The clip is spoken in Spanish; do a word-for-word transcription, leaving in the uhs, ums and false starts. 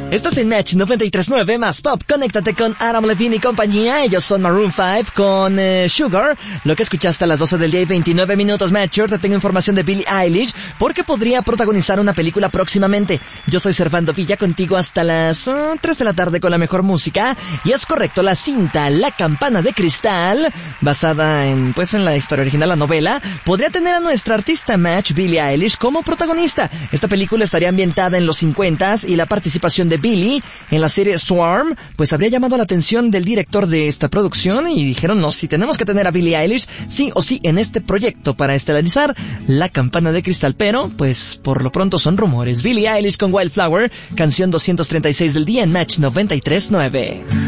Estás en Match noventa y tres punto nueve más Pop. Conéctate con Adam Levine y compañía. Ellos son Maroon cinco con eh, Sugar. Lo que escuchaste a las doce del día y veintinueve minutos. Matcher, te tengo información de Billie Eilish porque podría protagonizar una película próximamente. Yo soy Servando Villa, contigo hasta las uh, tres de la tarde con la mejor música. Y es correcto, la cinta La Campana de Cristal, basada en, pues, en la historia original, la novela, podría tener a nuestra artista Match, Billie Eilish, como protagonista. Esta película estaría ambientada en los cincuentas y la participación de Billie en la serie Swarm, pues habría llamado la atención del director de esta producción y dijeron, no, si tenemos que tener a Billie Eilish, sí o sí, en este proyecto para estelarizar La Campana de Cristal, pero, pues, por lo pronto son rumores. Billie Eilish con Wildflower, canción doscientos treinta y seis del día en Match noventa y tres punto nueve.